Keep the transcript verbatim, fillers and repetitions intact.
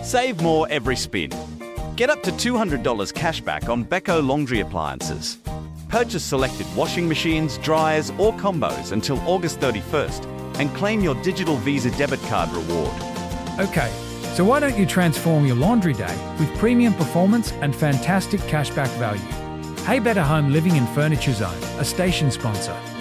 Save more every spin. Get up to two hundred dollars cashback on Beko laundry appliances. Purchase selected washing machines, dryers or combos until August thirty-first and claim your digital Visa debit card reward. Okay, so why don't you transform your laundry day with premium performance and fantastic cashback value? Hey Better Home Living and Furniture Zone, a station sponsor.